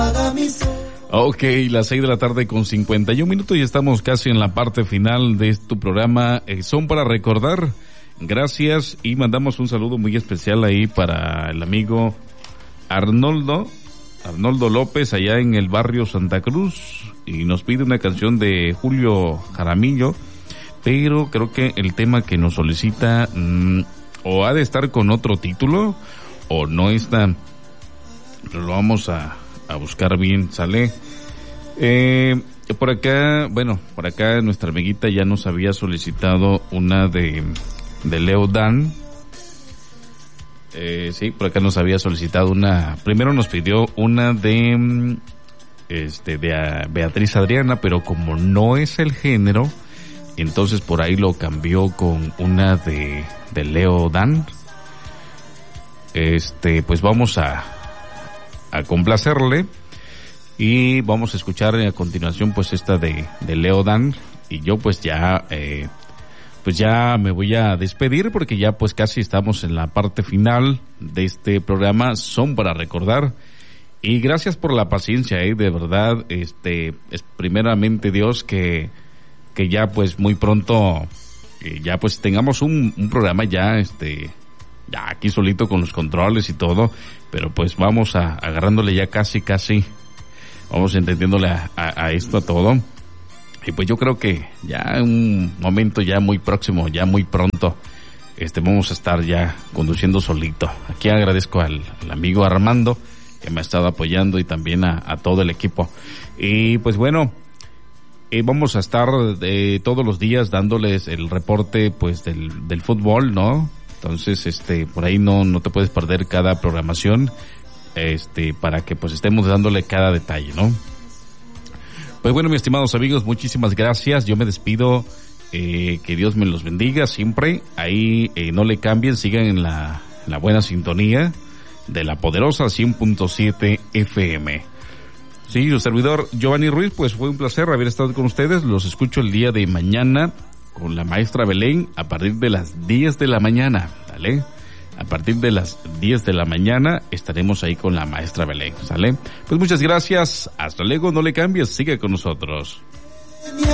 Ok, las 6 de la tarde con 51 minutos y estamos casi en la parte final de tu programa. Son para recordar. Gracias y mandamos un saludo muy especial ahí para el amigo Arnoldo López allá en el barrio Santa Cruz y nos pide una canción de Julio Jaramillo, pero creo que el tema que nos solicita o ha de estar con otro título o no está, pero lo vamos a buscar bien, ¿sale? Por acá nuestra amiguita ya nos había solicitado una de Leo Dan. Sí, por acá nos había solicitado una, primero nos pidió una de Beatriz Adriana, pero como no es el género, entonces por ahí lo cambió con una de Leo Dan. Pues vamos a complacerle y vamos a escuchar a continuación pues esta de Leo Dan y yo pues ya me voy a despedir porque ya pues casi estamos en la parte final de este programa. Son para recordar y gracias por la paciencia, de verdad, es primeramente Dios que ya pues muy pronto ya pues tengamos un programa ya ya aquí solito con los controles y todo, pero pues vamos agarrándole ya casi, vamos entendiéndole a esto, a todo. Y pues yo creo que ya en un momento ya muy próximo, ya muy pronto, vamos a estar ya conduciendo solito. Aquí agradezco al amigo Armando que me ha estado apoyando y también a todo el equipo. Y pues bueno, vamos a estar todos los días dándoles el reporte pues del fútbol, ¿no? Entonces, por ahí no te puedes perder cada programación, para que pues estemos dándole cada detalle, ¿no? Pues bueno, mis estimados amigos, muchísimas gracias. Yo me despido, que Dios me los bendiga siempre. Ahí no le cambien, sigan en la buena sintonía de la poderosa 100.7 FM. Sí, su servidor Giovanni Ruiz, pues fue un placer haber estado con ustedes. Los escucho el día de mañana con la maestra Belén a partir de las 10 de la mañana, ¿vale? A partir de las 10 de la mañana estaremos ahí con la maestra Belén, ¿sale? Pues muchas gracias, hasta luego, no le cambies, sigue con nosotros.